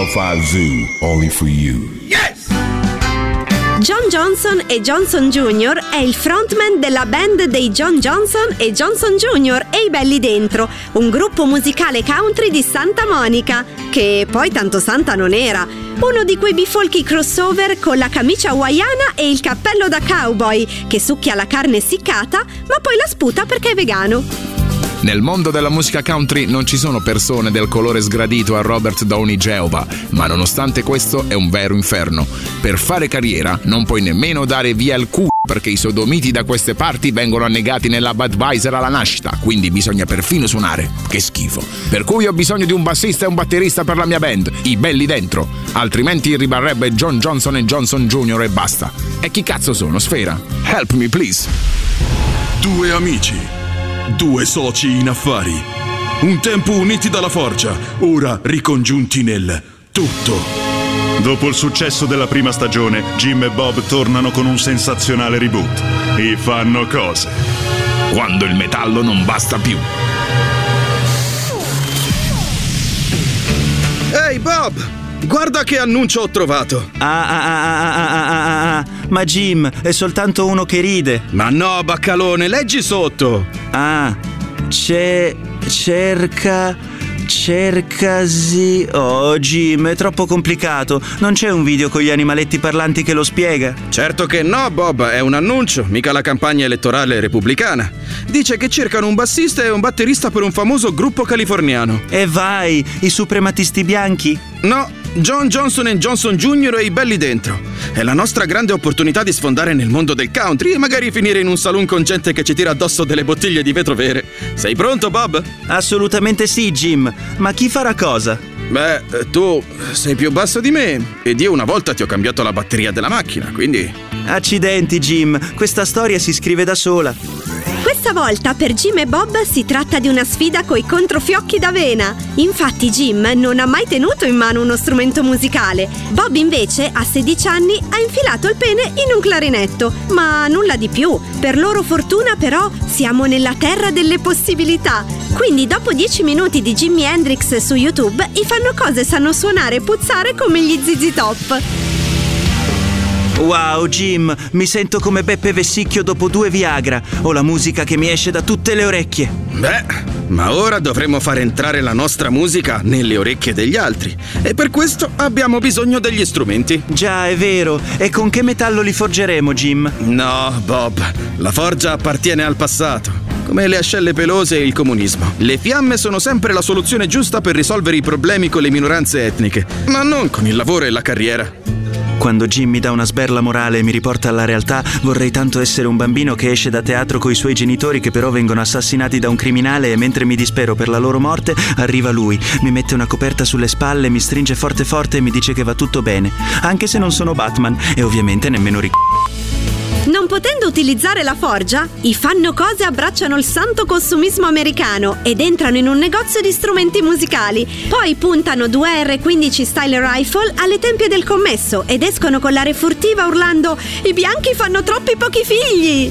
Wildfire Zoo, only for you. Yes! John Johnson e Johnson Jr. è il frontman della band dei John Johnson e Johnson Jr. e i Belli Dentro, un gruppo musicale country di Santa Monica, che poi tanto santa non era. Uno di quei bifolchi crossover con la camicia hawaiana e il cappello da cowboy, che succhia la carne essiccata, ma poi la sputa perché è vegano. Nel mondo della musica country non ci sono persone del colore sgradito a Robert Downey Jr., ma nonostante questo è un vero inferno. Per fare carriera non puoi nemmeno dare via il culo, perché i sodomiti da queste parti vengono annegati nella Budweiser alla nascita, quindi bisogna perfino suonare. Che schifo. Per cui ho bisogno di un bassista e un batterista per la mia band, i Belli Dentro, altrimenti rimarrebbe John Johnson e Johnson Jr. e basta. E chi cazzo sono, Sfera? Help me please. Due amici, due soci in affari, un tempo uniti dalla forgia, ora ricongiunti nel tutto. Dopo il successo della prima stagione, Jim e Bob tornano con un sensazionale reboot. I Fanno Cose. Quando il metallo non basta più. Ehi Bob, guarda che annuncio ho trovato. Ma Jim, è soltanto uno che ride. Ma no, baccalone, leggi sotto. Cercasi. Oh Jim, è troppo complicato. Non c'è un video con gli animaletti parlanti che lo spiega? Certo che no, Bob, è un annuncio, mica la campagna elettorale repubblicana. Dice che cercano un bassista e un batterista per un famoso gruppo californiano. E vai, i suprematisti bianchi? No, John Johnson e Johnson Jr. e i Belli Dentro. È la nostra grande opportunità di sfondare nel mondo del country e magari finire in un saloon con gente che ci tira addosso delle bottiglie di vetro vere. Sei pronto, Bob? Assolutamente sì, Jim. Ma chi farà cosa? Beh, tu sei più basso di me ed io una volta ti ho cambiato la batteria della macchina, quindi... Accidenti, Jim. Questa storia si scrive da sola. Questa volta per Jim e Bob si tratta di una sfida coi controfiocchi d'avena. Infatti Jim non ha mai tenuto in mano uno strumento musicale. Bob invece a 16 anni ha infilato il pene in un clarinetto, ma nulla di più. Per loro fortuna però siamo nella terra delle possibilità. Quindi dopo 10 minuti di Jimi Hendrix su YouTube, i Fanno Cose sanno suonare e puzzare come gli ZZ Top. Wow, Jim, mi sento come Beppe Vessicchio dopo 2 Viagra. Ho la musica che mi esce da tutte le orecchie. Beh, ma ora dovremo far entrare la nostra musica nelle orecchie degli altri. E per questo abbiamo bisogno degli strumenti. Già, è vero. E con che metallo li forgeremo, Jim? No, Bob, la forgia appartiene al passato. Come le ascelle pelose e il comunismo. Le fiamme sono sempre la soluzione giusta per risolvere i problemi con le minoranze etniche, ma non con il lavoro e la carriera. Quando Jim mi dà una sberla morale e mi riporta alla realtà, vorrei tanto essere un bambino che esce da teatro coi suoi genitori che però vengono assassinati da un criminale e mentre mi dispero per la loro morte, arriva lui, mi mette una coperta sulle spalle, mi stringe forte forte e mi dice che va tutto bene, anche se non sono Batman e ovviamente nemmeno Non potendo utilizzare la forgia, i Fanno Cose abbracciano il santo consumismo americano ed entrano in un negozio di strumenti musicali. Poi puntano 2 R15 Style Rifle alle tempie del commesso ed escono con l'aria furtiva urlando: "I bianchi fanno troppi pochi figli!"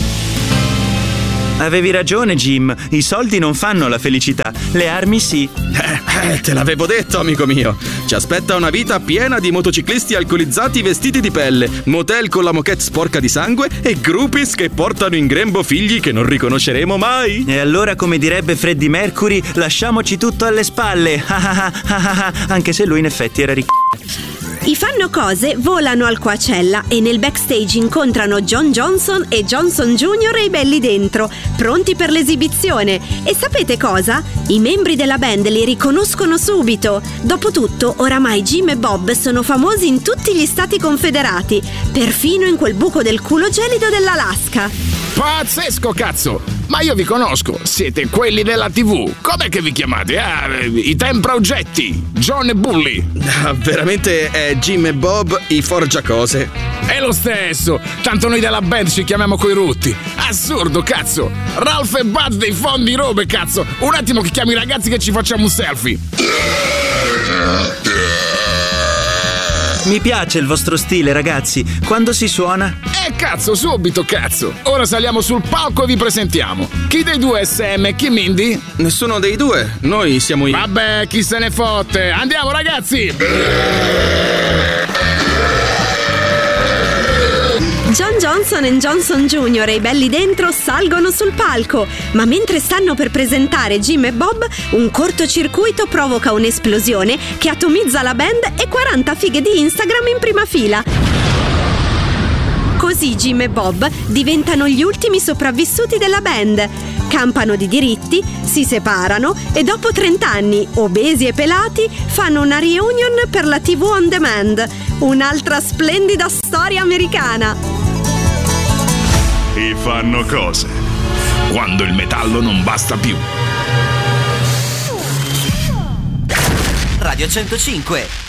Avevi ragione, Jim. I soldi non fanno la felicità, le armi sì. Te l'avevo detto, amico mio. Ci aspetta una vita piena di motociclisti alcolizzati vestiti di pelle, motel con la moquette sporca di sangue e groupies che portano in grembo figli che non riconosceremo mai. E allora, come direbbe Freddie Mercury, lasciamoci tutto alle spalle. Anche se lui in effetti era ricco. I Fanno Cose volano al Coachella e nel backstage incontrano John Johnson e Johnson Jr. e i Belli Dentro, pronti per l'esibizione. E sapete cosa? I membri della band li riconoscono subito. Dopotutto, oramai Jim e Bob sono famosi in tutti gli stati confederati, perfino in quel buco del culo gelido dell'Alaska. Pazzesco, cazzo! Ma io vi conosco, siete quelli della TV. Com'è che vi chiamate? I Tempra Oggetti, John e Bully. Veramente è Jim e Bob, i Forgiacose. È lo stesso, tanto noi della band ci chiamiamo coi rutti. Assurdo, cazzo. Ralph e Bud dei fondi robe, cazzo. Un attimo che chiamo i ragazzi che ci facciamo un selfie. Mi piace il vostro stile, ragazzi. Quando si suona? Cazzo, subito, cazzo. Ora saliamo sul palco e vi presentiamo. Chi dei due è Sam e chi Mindy? Nessuno dei due, noi siamo Vabbè, chi se ne fotte. Andiamo, ragazzi. John Johnson e Johnson Jr. e i belli dentro salgono sul palco, ma mentre stanno per presentare Jim e Bob, un cortocircuito provoca un'esplosione che atomizza la band e 40 fighe di Instagram in prima fila. Così Jim e Bob diventano gli ultimi sopravvissuti della band. Campano di diritti, si separano e dopo 30 anni, obesi e pelati, fanno una reunion per la TV on demand. Un'altra splendida storia americana. E fanno cose. Quando il metallo non basta più. Radio 105